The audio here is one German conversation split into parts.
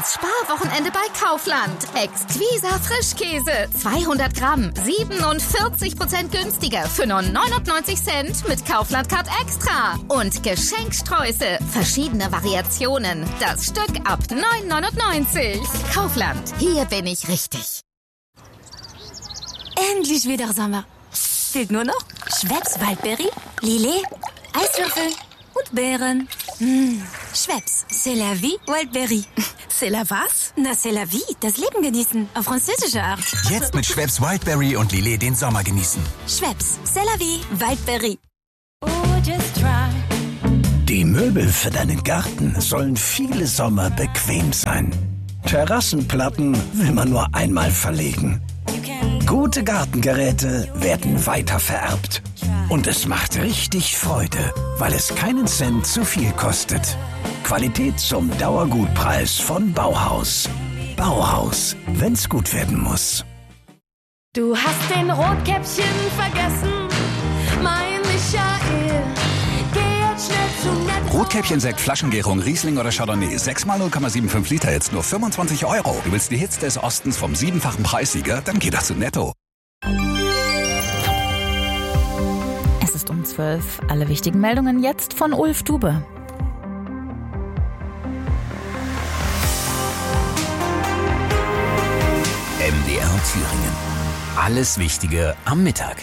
Das Sparwochenende bei Kaufland. Exquisa Frischkäse. 200 Gramm. 47% günstiger für nur 99 Cent mit Kaufland Card Extra. Und Geschenksträuße. Verschiedene Variationen. Das Stück ab 9,99. Kaufland. Hier bin ich richtig. Endlich wieder Sommer. Fehlt nur noch Schweppes Waldberry, Lillet, Eiswürfel und Beeren. Schweppes, c'est la vie, Waldberry. C'est la was? Na, c'est la vie, das Leben genießen, auf französische Art. Jetzt mit Schweppes Wildberry und Lillet den Sommer genießen. Schweppes, c'est la vie, Waldberry. Die Möbel für deinen Garten sollen viele Sommer bequem sein. Terrassenplatten will man nur einmal verlegen. Gute Gartengeräte werden weitervererbt. Und es macht richtig Freude, weil es keinen Cent zu viel kostet. Qualität zum Dauergutpreis von Bauhaus. Bauhaus, wenn's gut werden muss. Du hast den Rotkäppchen vergessen, mein Michael. Geh jetzt schnell zum Netto. Rotkäppchen-Sekt, Flaschengärung, Riesling oder Chardonnay. 6x 0,75 Liter, jetzt nur 25 Euro. Du willst die Hits des Ostens vom 7-fachen Preissieger? Dann geh doch zu Netto. Es ist um 12. Alle wichtigen Meldungen jetzt von Ulf Dube. MDR Thüringen. Alles Wichtige am Mittag.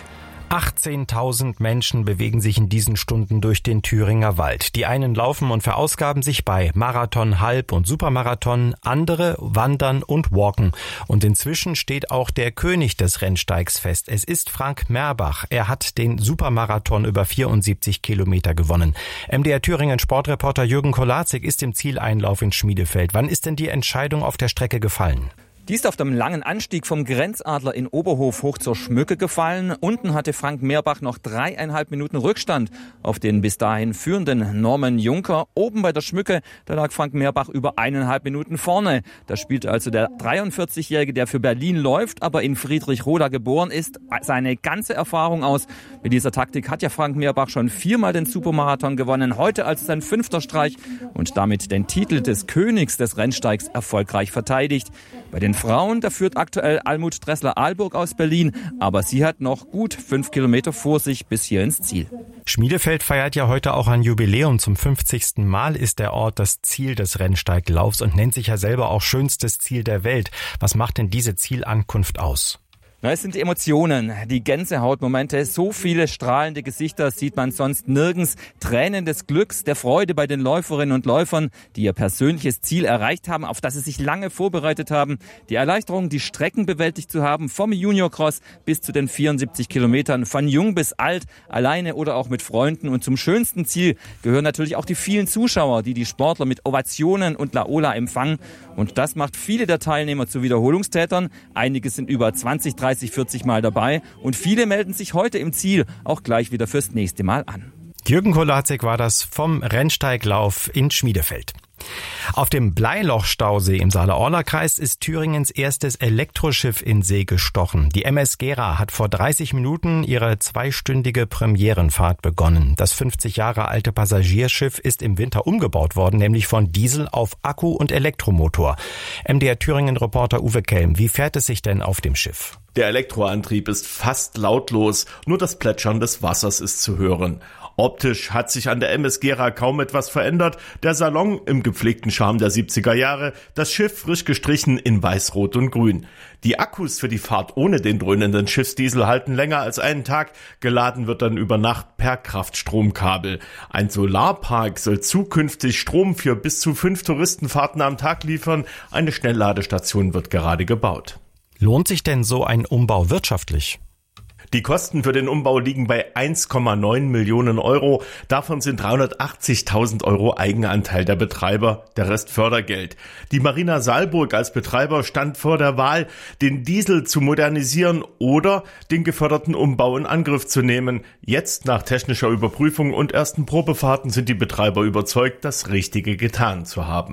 18.000 Menschen bewegen sich in diesen Stunden durch den Thüringer Wald. Die einen laufen und verausgaben sich bei Marathon, Halb- und Supermarathon, andere wandern und walken. Und inzwischen steht auch der König des Rennsteigs fest. Es ist Frank Merbach. Er hat den Supermarathon über 74 Kilometer gewonnen. MDR Thüringen Sportreporter Jürgen Kolarczyk ist im Zieleinlauf in Schmiedefeld. Wann ist denn die Entscheidung auf der Strecke gefallen? Die ist auf dem langen Anstieg vom Grenzadler in Oberhof hoch zur Schmücke gefallen. Unten hatte Frank Merbach noch 3,5 Minuten Rückstand auf den bis dahin führenden Norman Juncker. Oben bei der Schmücke, da lag Frank Merbach über 1,5 Minuten vorne. Da spielte also der 43-Jährige, der für Berlin läuft, aber in Friedrichroda geboren ist, seine ganze Erfahrung aus. Mit dieser Taktik hat ja Frank Merbach schon 4-mal den Supermarathon gewonnen. Heute als sein 5. Streich und damit den Titel des Königs des Rennsteigs erfolgreich verteidigt. Bei den Frauen, da führt aktuell Almut Dressler-Ahlburg aus Berlin, aber sie hat noch gut 5 Kilometer vor sich bis hier ins Ziel. Schmiedefeld feiert ja heute auch ein Jubiläum. Zum 50. Mal ist der Ort das Ziel des Rennsteiglaufs und nennt sich ja selber auch schönstes Ziel der Welt. Was macht denn diese Zielankunft aus? Na, es sind die Emotionen, die Gänsehautmomente. So viele strahlende Gesichter sieht man sonst nirgends. Tränen des Glücks, der Freude bei den Läuferinnen und Läufern, die ihr persönliches Ziel erreicht haben, auf das sie sich lange vorbereitet haben. Die Erleichterung, die Strecken bewältigt zu haben, vom Juniorcross bis zu den 74 Kilometern, von jung bis alt, alleine oder auch mit Freunden. Und zum schönsten Ziel gehören natürlich auch die vielen Zuschauer, die Sportler mit Ovationen und Laola empfangen. Und das macht viele der Teilnehmer zu Wiederholungstätern. Einige sind über 20, 30, 40 Mal dabei und viele melden sich heute im Ziel auch gleich wieder fürs nächste Mal an. Jürgen Kolarczyk war das vom Rennsteiglauf in Schmiedefeld. Auf dem Bleiloch-Stausee im Saale-Orla-Kreis ist Thüringens erstes Elektroschiff in See gestochen. Die MS Gera hat vor 30 Minuten ihre 2-stündige Premierenfahrt begonnen. Das 50 Jahre alte Passagierschiff ist im Winter umgebaut worden, nämlich von Diesel auf Akku- und Elektromotor. MDR Thüringen-Reporter Uwe Kelm, wie fährt es sich denn auf dem Schiff? Der Elektroantrieb ist fast lautlos, nur das Plätschern des Wassers ist zu hören. Optisch hat sich an der MS Gera kaum etwas verändert. Der Salon im gepflegten Charme der 70er Jahre, das Schiff frisch gestrichen in Weiß, Rot und Grün. Die Akkus für die Fahrt ohne den dröhnenden Schiffsdiesel halten länger als einen Tag. Geladen wird dann über Nacht per Kraftstromkabel. Ein Solarpark soll zukünftig Strom für bis zu 5 Touristenfahrten am Tag liefern. Eine Schnellladestation wird gerade gebaut. Lohnt sich denn so ein Umbau wirtschaftlich? Die Kosten für den Umbau liegen bei 1,9 Millionen Euro. Davon sind 380.000 Euro Eigenanteil der Betreiber, der Rest Fördergeld. Die Marina Saalburg als Betreiber stand vor der Wahl, den Diesel zu modernisieren oder den geförderten Umbau in Angriff zu nehmen. Jetzt, nach technischer Überprüfung und ersten Probefahrten, sind die Betreiber überzeugt, das Richtige getan zu haben.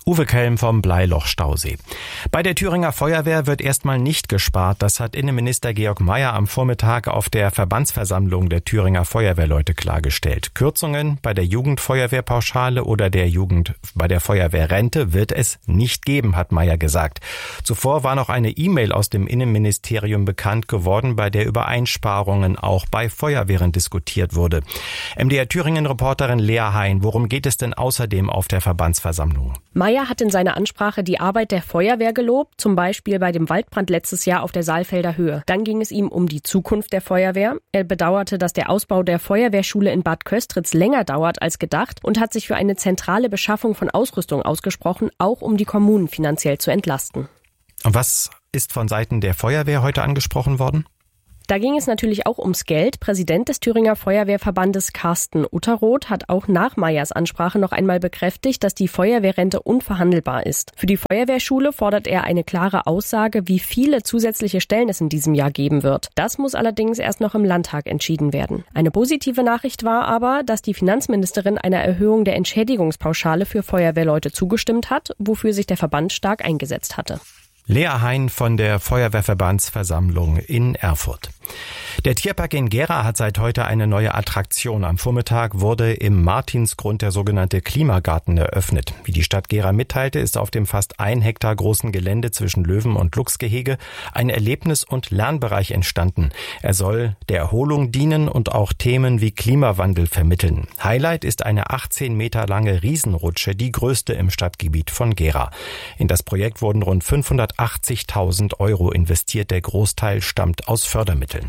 Uwe Kelm vom Bleiloch-Stausee. Bei der Thüringer Feuerwehr wird erstmal nicht gespart. Das hat Innenminister Georg Mayer am Vormittag auf der Verbandsversammlung der Thüringer Feuerwehrleute klargestellt. Kürzungen bei der Jugendfeuerwehrpauschale oder bei der Feuerwehrrente wird es nicht geben, hat Mayer gesagt. Zuvor war noch eine E-Mail aus dem Innenministerium bekannt geworden, bei der über Einsparungen auch bei Feuerwehren diskutiert wurde. MDR Thüringen-Reporterin Lea Hein, worum geht es denn außerdem auf der Verbandsversammlung? Mayer hat in seiner Ansprache die Arbeit der Feuerwehr gelobt, zum Beispiel bei dem Waldbrand letztes Jahr auf der Saalfelder Höhe. Dann ging es ihm um die Zukunft der Feuerwehr. Er bedauerte, dass der Ausbau der Feuerwehrschule in Bad Köstritz länger dauert als gedacht und hat sich für eine zentrale Beschaffung von Ausrüstung ausgesprochen, auch um die Kommunen finanziell zu entlasten. Und was ist von Seiten der Feuerwehr heute angesprochen worden? Da ging es natürlich auch ums Geld. Präsident des Thüringer Feuerwehrverbandes Carsten Utterroth hat auch nach Meyers Ansprache noch einmal bekräftigt, dass die Feuerwehrrente unverhandelbar ist. Für die Feuerwehrschule fordert er eine klare Aussage, wie viele zusätzliche Stellen es in diesem Jahr geben wird. Das muss allerdings erst noch im Landtag entschieden werden. Eine positive Nachricht war aber, dass die Finanzministerin einer Erhöhung der Entschädigungspauschale für Feuerwehrleute zugestimmt hat, wofür sich der Verband stark eingesetzt hatte. Lea Hein von der Feuerwehrverbandsversammlung in Erfurt. Der Tierpark in Gera hat seit heute eine neue Attraktion. Am Vormittag wurde im Martinsgrund der sogenannte Klimagarten eröffnet. Wie die Stadt Gera mitteilte, ist auf dem fast 1 Hektar großen Gelände zwischen Löwen- und Luchsgehege ein Erlebnis- und Lernbereich entstanden. Er soll der Erholung dienen und auch Themen wie Klimawandel vermitteln. Highlight ist eine 18 Meter lange Riesenrutsche, die größte im Stadtgebiet von Gera. In das Projekt wurden rund 580.000 € investiert. Der Großteil stammt aus Fördermitteln.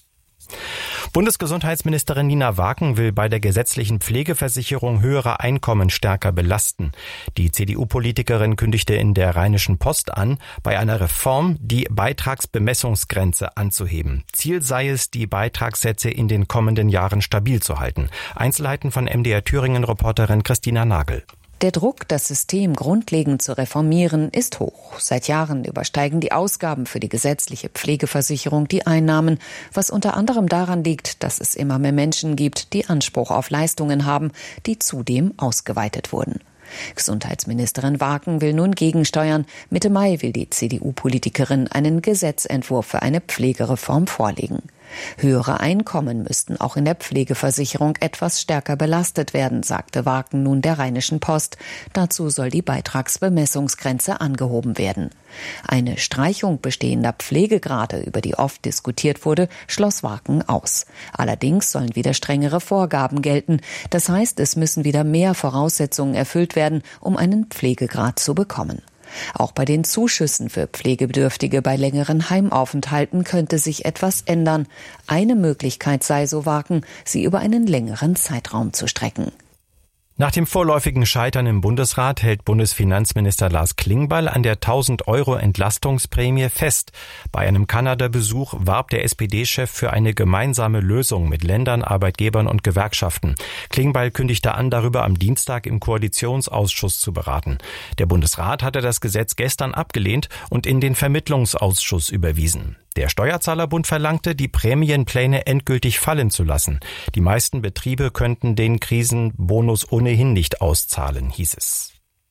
Bundesgesundheitsministerin Nina Waken will bei der gesetzlichen Pflegeversicherung höhere Einkommen stärker belasten. Die CDU-Politikerin kündigte in der Rheinischen Post an, bei einer Reform die Beitragsbemessungsgrenze anzuheben. Ziel sei es, die Beitragssätze in den kommenden Jahren stabil zu halten. Einzelheiten von MDR Thüringen-Reporterin Christina Nagel. Der Druck, das System grundlegend zu reformieren, ist hoch. Seit Jahren übersteigen die Ausgaben für die gesetzliche Pflegeversicherung die Einnahmen, was unter anderem daran liegt, dass es immer mehr Menschen gibt, die Anspruch auf Leistungen haben, die zudem ausgeweitet wurden. Gesundheitsministerin Waken will nun gegensteuern. Mitte Mai will die CDU-Politikerin einen Gesetzentwurf für eine Pflegereform vorlegen. Höhere Einkommen müssten auch in der Pflegeversicherung etwas stärker belastet werden, sagte Waken nun der Rheinischen Post. Dazu soll die Beitragsbemessungsgrenze angehoben werden. Eine Streichung bestehender Pflegegrade, über die oft diskutiert wurde, schloss Waken aus. Allerdings sollen wieder strengere Vorgaben gelten. Das heißt, es müssen wieder mehr Voraussetzungen erfüllt werden, um einen Pflegegrad zu bekommen. Auch bei den Zuschüssen für Pflegebedürftige bei längeren Heimaufenthalten könnte sich etwas ändern. Eine Möglichkeit sei, so Waken, sie über einen längeren Zeitraum zu strecken. Nach dem vorläufigen Scheitern im Bundesrat hält Bundesfinanzminister Lars Klingbeil an der 1.000 € Entlastungsprämie fest. Bei einem Kanada-Besuch warb der SPD-Chef für eine gemeinsame Lösung mit Ländern, Arbeitgebern und Gewerkschaften. Klingbeil kündigte an, darüber am Dienstag im Koalitionsausschuss zu beraten. Der Bundesrat hatte das Gesetz gestern abgelehnt und in den Vermittlungsausschuss überwiesen. Der Steuerzahlerbund verlangte, die Prämienpläne endgültig fallen zu lassen. Die meisten Betriebe könnten den Krisenbonus ohnehin nicht auszahlen, hieß es.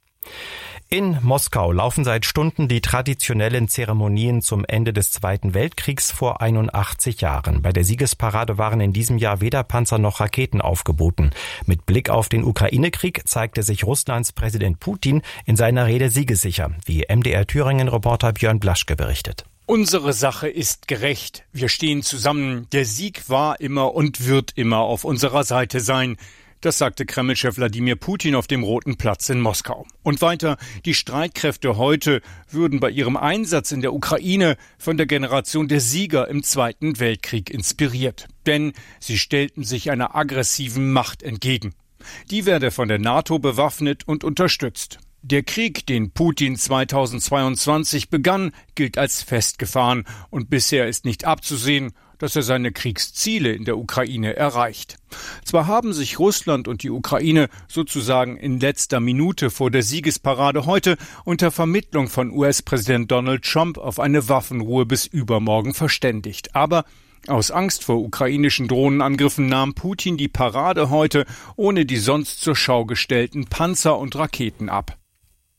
In Moskau laufen seit Stunden die traditionellen Zeremonien zum Ende des Zweiten Weltkriegs vor 81 Jahren. Bei der Siegesparade waren in diesem Jahr weder Panzer noch Raketen aufgeboten. Mit Blick auf den Ukraine-Krieg zeigte sich Russlands Präsident Putin in seiner Rede siegessicher, wie MDR Thüringen-Reporter Björn Blaschke berichtet. Unsere Sache ist gerecht. Wir stehen zusammen. Der Sieg war immer und wird immer auf unserer Seite sein. Das sagte Kreml-Chef Wladimir Putin auf dem Roten Platz in Moskau. Und weiter, die Streitkräfte heute würden bei ihrem Einsatz in der Ukraine von der Generation der Sieger im Zweiten Weltkrieg inspiriert. Denn sie stellten sich einer aggressiven Macht entgegen. Die werde von der NATO bewaffnet und unterstützt. Der Krieg, den Putin 2022 begann, gilt als festgefahren und bisher ist nicht abzusehen, dass er seine Kriegsziele in der Ukraine erreicht. Zwar haben sich Russland und die Ukraine sozusagen in letzter Minute vor der Siegesparade heute unter Vermittlung von US-Präsident Donald Trump auf eine Waffenruhe bis übermorgen verständigt. Aber aus Angst vor ukrainischen Drohnenangriffen nahm Putin die Parade heute ohne die sonst zur Schau gestellten Panzer und Raketen ab.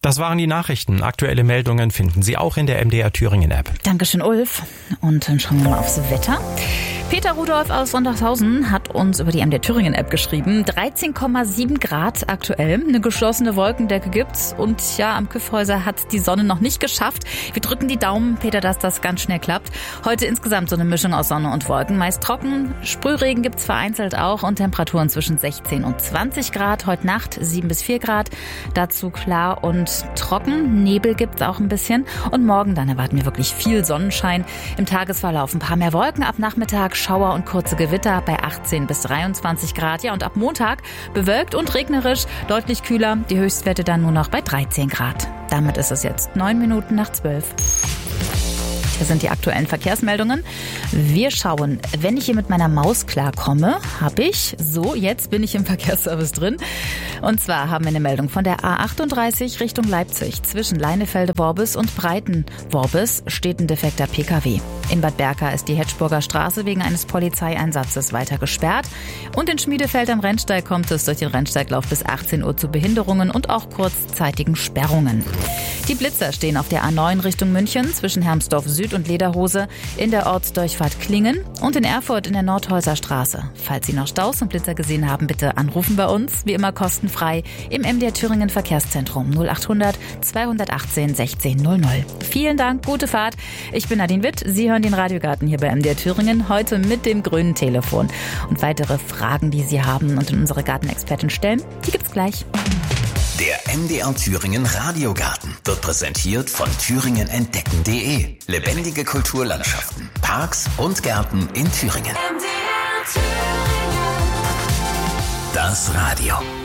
Das waren die Nachrichten. Aktuelle Meldungen finden Sie auch in der MDR Thüringen App. Dankeschön, Ulf. Und dann schauen wir mal aufs Wetter. Peter Rudolph aus Sondershausen hat uns über die MDR Thüringen App geschrieben. 13,7 Grad aktuell. Eine geschlossene Wolkendecke gibt's. Und ja, am Kyffhäuser hat die Sonne noch nicht geschafft. Wir drücken die Daumen, Peter, dass das ganz schnell klappt. Heute insgesamt so eine Mischung aus Sonne und Wolken. Meist trocken. Sprühregen gibt's vereinzelt auch und Temperaturen zwischen 16 und 20 Grad. Heute Nacht 7 bis 4 Grad. Dazu klar und trocken. Nebel gibt's auch ein bisschen. Und morgen dann erwarten wir wirklich viel Sonnenschein. Im Tagesverlauf ein paar mehr Wolken. Ab Nachmittag Schauer und kurze Gewitter bei 18 bis 23 Grad. Ja, und ab Montag bewölkt und regnerisch, deutlich kühler. Die Höchstwerte dann nur noch bei 13 Grad. Damit ist es jetzt 9 Minuten nach 12. Hier sind die aktuellen Verkehrsmeldungen. Wir schauen, wenn ich hier mit meiner Maus klarkomme, jetzt bin ich im Verkehrsservice drin. Und zwar haben wir eine Meldung von der A38 Richtung Leipzig. Zwischen Leinefelde-Worbis und Breiten-Worbis steht ein defekter PKW. In Bad Berka ist die Hetschburger Straße wegen eines Polizeieinsatzes weiter gesperrt. Und in Schmiedefeld am Rennsteig kommt es durch den Rennsteiglauf bis 18 Uhr zu Behinderungen und auch kurzzeitigen Sperrungen. Die Blitzer stehen auf der A9 Richtung München zwischen Hermsdorf Süd und Lederhose in der Ortsdurchfahrt Klingen und in Erfurt in der Nordhäuser Straße. Falls Sie noch Staus und Blitzer gesehen haben, bitte anrufen bei uns, wie immer kostenfrei im MDR Thüringen Verkehrszentrum 0800 218 1600. Vielen Dank, gute Fahrt. Ich bin Nadine Witt. Sie hören den Radiogarten hier bei MDR Thüringen, heute mit dem grünen Telefon. Und weitere Fragen, die Sie haben und in unsere Gartenexpertin stellen, die gibt's gleich. Der MDR Thüringen Radiogarten wird präsentiert von thüringenentdecken.de. Lebendige Kulturlandschaften, Parks und Gärten in Thüringen. Das Radio.